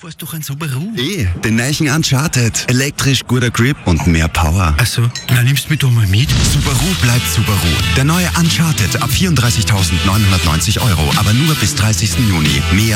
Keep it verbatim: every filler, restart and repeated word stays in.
fährst doch ein Subaru. Eh, den neuen Uncharted. Elektrisch, guter Grip und mehr Power. Ach so, na nimmst du mich doch mal mit. Subaru bleibt Subaru. Der neue Uncharted ab vierunddreißigtausendneunhundertneunzig Euro, aber nur bis dreißigsten Juni. Mehr